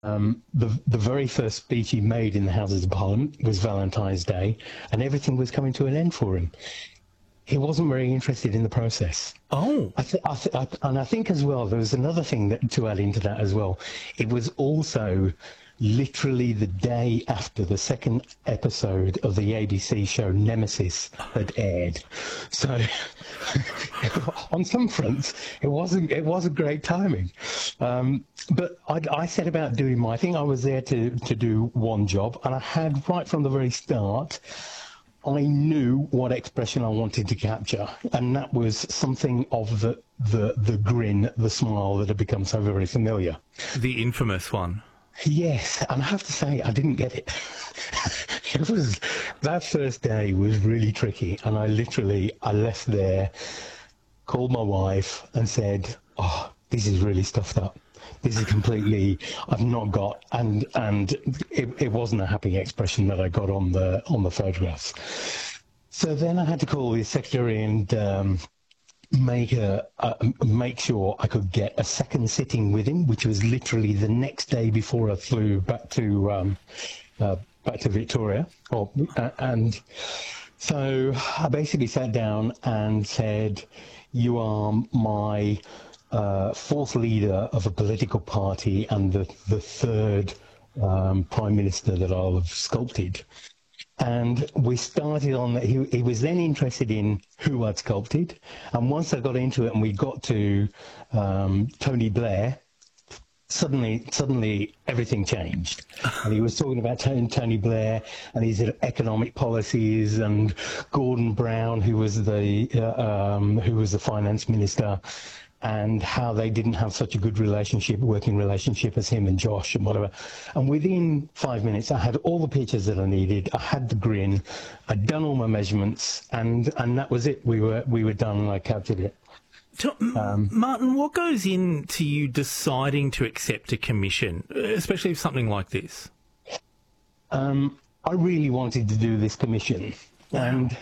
The very first speech he made in the Houses of Parliament was Valentine's Day, and everything was coming to an end for him. He wasn't very interested in the process. Oh. And I think as well, there was another thing to add into that as well. It was also literally the day after the second episode of the ABC show Nemesis had aired. So on some fronts, it wasn't great timing. But I set about doing my thing. I was there to do one job, and I had, right from the very start, I knew what expression I wanted to capture, and that was something of the grin, the smile that had become so very familiar. The infamous one. Yes, and I have to say, I didn't get it. That first day was really tricky, and I left there, called my wife and said, "Oh, this is really stuffed up. This is completely, I've not got," and it wasn't a happy expression that I got on the photographs. So then I had to call the secretary and make sure I could get a second sitting with him, which was literally the next day before I flew back to Victoria. And so I basically sat down and said, "You are my fourth leader of a political party and the third prime minister that I'll have sculpted." And we started on that. He was then interested in who I'd sculpted. And once I got into it and we got to Tony Blair, suddenly everything changed. And he was talking about Tony Blair and his economic policies, and Gordon Brown, who was the finance minister, and how they didn't have such a good working relationship as him and Josh and whatever. And within 5 minutes, I had all the pictures that I needed. I had the grin. I'd done all my measurements, and that was it. We were done, and I captured it. Martin, what goes into you deciding to accept a commission, especially something like this? I really wanted to do this commission, and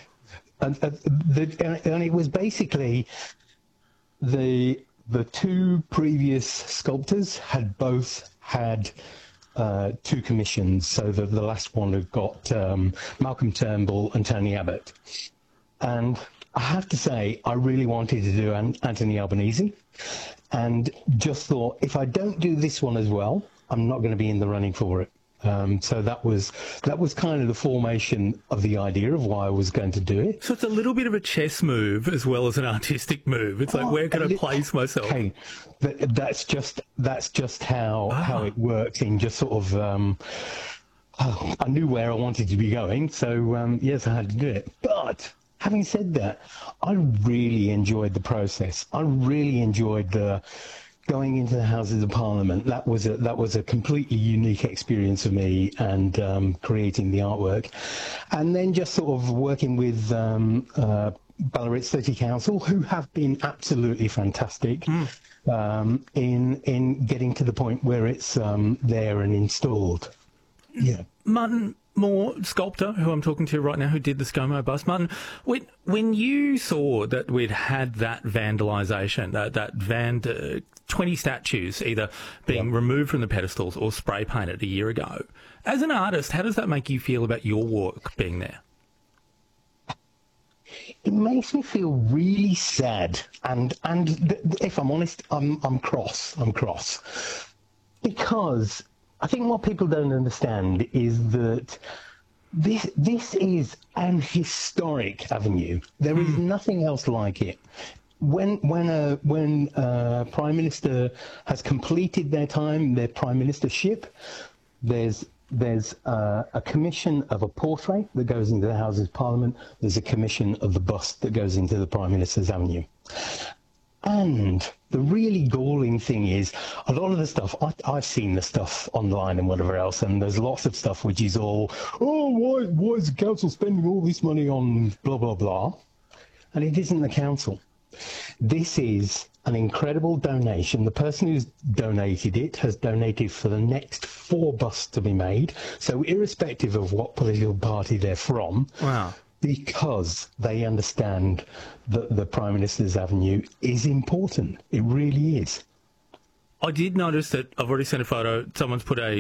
it was basically the two previous sculptors had both had two commissions. So the last one had got Malcolm Turnbull and Tony Abbott, and I have to say, I really wanted to do Anthony Albanese, and just thought, if I don't do this one as well, I'm not going to be in the running for it. So that was kind of the formation of the idea of why I was going to do it. So it's a little bit of a chess move as well as an artistic move. It's like, where can I place myself? Hey, that's just how it works. In just sort of, I knew where I wanted to be going, so yes, I had to do it. But having said that, I really enjoyed the process. I really enjoyed going into the Houses of Parliament. That was a completely unique experience for me, and creating the artwork, and then just sort of working with Ballarat City Council, who have been absolutely fantastic in getting to the point where it's there and installed. Yeah, Martin Moore, sculptor, who I'm talking to right now, who did the ScoMo bust. Martin, when you saw that we'd had that vandalisation, that 20 statues either being removed from the pedestals or spray painted a year ago, as an artist, how does that make you feel about your work being there? It makes me feel really sad, and if I'm honest, I'm cross. Because I think what people don't understand is that this is an historic avenue. There is nothing else like it. When a prime minister has completed their time, their prime ministership, there's a commission of a portrait that goes into the Houses of Parliament. There's a commission of the bust that goes into the Prime Minister's Avenue. And the really galling thing is, a lot of the stuff, I've seen the stuff online and whatever else, and there's lots of stuff which is all, why is the council spending all this money on blah, blah, blah? And it isn't the council. This is an incredible donation. The person who's donated it has donated for the next 4 busts to be made. So irrespective of what political party they're from, wow, because they understand that the Prime Minister's Avenue is important. It really is. I did notice that I've already sent a photo. Someone's put a